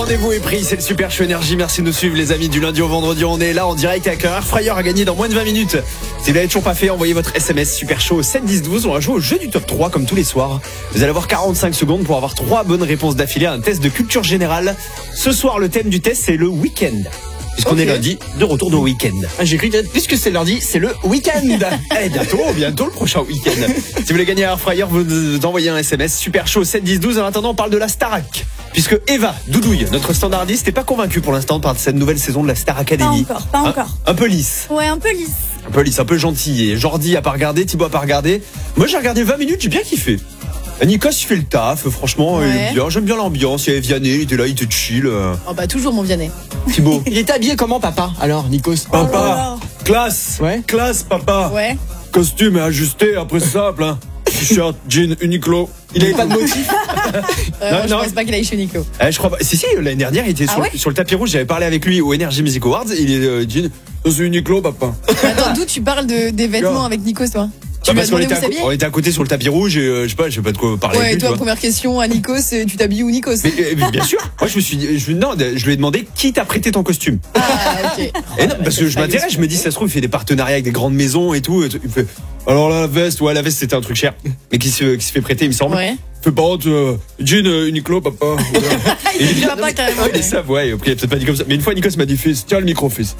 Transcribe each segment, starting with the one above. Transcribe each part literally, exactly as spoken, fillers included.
rendez-vous est pris, c'est le Super Show Énergie. Merci de nous suivre les amis, du lundi au vendredi. On est là en direct avec un Airfryer à gagner dans moins de vingt minutes. Si vous l'avez toujours pas fait, envoyez votre S M S Super Show au sept dix douze. On va jouer au jeu du top trois comme tous les soirs. Vous allez avoir quarante-cinq secondes pour avoir trois bonnes réponses d'affilée à un test de culture générale. Ce soir, le thème du test, c'est le week-end. Puisqu'on okay. est lundi, de retour de week-end. Ah, j'ai cru que puisque c'est lundi, c'est le week-end. Eh, bientôt, bientôt le prochain week-end. Si vous voulez gagner un Airfryer, vous envoyez un S M S Super Show sept dix douze. En attendant, on parle de la Starac. Puisque Eva Doudouille, notre standardiste, n'est pas convaincue pour l'instant par cette nouvelle saison de la Star Academy. Pas encore, pas encore. Un, un peu lisse. Ouais, un peu lisse. Un peu lisse, un peu gentil. Et Jordi a pas regardé, Thibaut a pas regardé. Moi, j'ai regardé vingt minutes, j'ai bien kiffé. Nikos, il fait le taf, franchement, ouais. Il est bien. J'aime bien l'ambiance. Il y avait Vianney, il était là, il était chill. Oh bah toujours mon Vianney. Thibaut. Il était habillé comment, papa? Alors, Nikos? Papa, oh classe, ouais. Classe, papa. Ouais. Costume est ajusté, après c'est simple. Hein. T-shirt, jean, Uniqlo. Il avait pas de motif. euh, non, Je non. pense pas qu'il aille chez Uniqlo. Eh, je crois pas. Si, si, l'année dernière, il était ah sur, ouais sur le tapis rouge. J'avais parlé avec lui au Energy Music Awards. Il est euh, jean. C'est Uniqlo, papa. Attends, d'où tu parles de, des vêtements avec Nikos, toi? Tu bah parce qu'on était, on était à côté sur le tapis rouge et euh, je sais pas, je sais pas de quoi parler. Ouais, avec lui, toi, première question à Nikos, tu t'habilles où, Nikos? mais, mais bien sûr. Moi, je me suis dit, je, non, je lui ai demandé qui t'a prêté ton costume. Ah, ok. Et non, parce que je m'intéresse, je me dis, ça se trouve, il fait des partenariats avec des grandes maisons et tout. Et tout. Il fait, alors la veste, ouais, la veste c'était un truc cher, mais qui se, qui se fait prêter, il me semble. Ouais. Fais pas honte, euh, jean, euh, Uniqlo, papa. Il dit papa carrément. Ouais, ça, ouais, après, il a peut-être pas dit comme ça. Mais une fois, Nikos m'a dit, fils, tiens le micro, fils.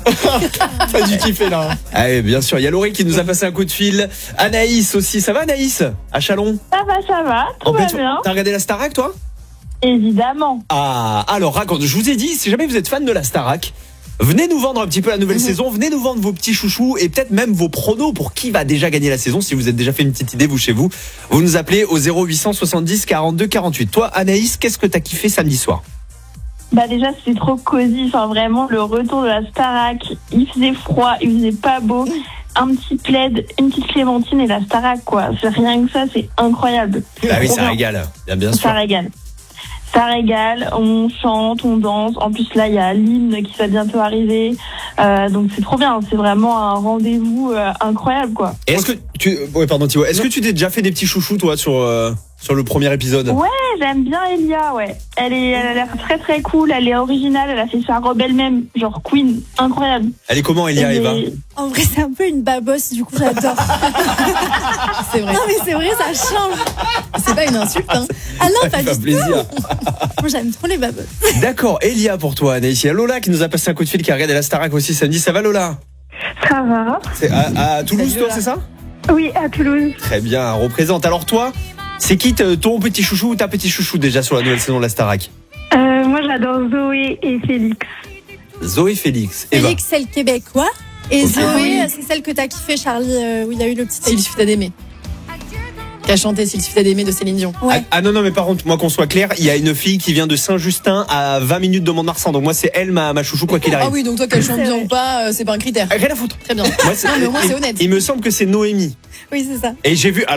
Pas du kiffé là. Ah, bien sûr, il y a Laurie qui nous a passé un coup de fil. Anaïs aussi, ça va Anaïs? À Chalon? Ça va, ça va, tout va bien. T'as regardé la Starac, toi? Évidemment. Ah, alors raconte, je vous ai dit, si jamais vous êtes fan de la Starac, venez nous vendre un petit peu la nouvelle mmh. saison, venez nous vendre vos petits chouchous et peut-être même vos pronos pour qui va déjà gagner la saison. Si vous êtes déjà fait une petite idée, vous chez vous, vous nous appelez au zéro huit cent soixante-dix quarante-deux quarante-huit. Toi, Anaïs, qu'est-ce que t'as kiffé samedi soir? Bah déjà, c'était trop cosy. Enfin, vraiment, le retour de la Starac. Il faisait froid, il faisait pas beau. Un petit plaid, une petite clémentine et la Starac, quoi. C'est rien que ça, c'est incroyable. Ah oui, ça régale. Bien, bien sûr. Ça régale. Ça régale, on chante, on danse. En plus, là, il y a l'hymne qui va bientôt arriver. Euh, donc, c'est trop bien. C'est vraiment un rendez-vous euh, incroyable, quoi. Et est-ce que tu... Ouais, pardon, Thibaut. Est-ce que tu t'es déjà fait des petits chouchous, toi, sur, euh, sur le premier épisode? Ouais, j'aime bien Elia, ouais. Elle, est, elle a l'air très, très cool. Elle est originale. Elle a fait sa robe elle-même. Genre Queen. Incroyable. Elle est comment, Elia, Eva? En vrai, c'est un peu une babosse. Du coup, j'adore. C'est vrai. Non, mais c'est vrai, ça change. C'est pas une insulte, hein. Ah non, pas du tout. plaisir. Moi, j'aime trop les babosses. D'accord, Elia pour toi, Anaïs. Il y a Lola qui nous a passé un coup de fil, qui a regardé la Starac aussi samedi. Ça va, Lola? Ça va. C'est à, à Toulouse, Salut, toi, c'est ça? Oui, à Toulouse. Très bien, représente. Alors toi, c'est qui ton petit chouchou ou ta petit chouchou déjà sur la nouvelle saison de la Starac? euh, Moi, j'adore Zoé et Félix. Zoé, Félix. Eva. Félix, c'est le québécois. Et Okay. Zoé, c'est celle que t'as kiffé, Charlie, euh, où il y a eu le petit... S'il suffit d'aimer. Qui a chanté S'il suffit d'aimer de Céline Dion. Ouais. Ah, ah non, non, mais par contre, moi qu'on soit clair, il y a une fille qui vient de Saint-Justin à vingt minutes de Mont-de-Marsan. Donc moi, c'est elle, ma, ma chouchou, quoi qu'il arrive. Ah oui, donc toi qu'elle chante bien ou pas, euh, c'est pas un critère. Rien à foutre. Très bien. Moi, Non, mais au moins, c'est honnête. Il me semble que c'est Noémie. Oui, c'est ça. Et j'ai vu...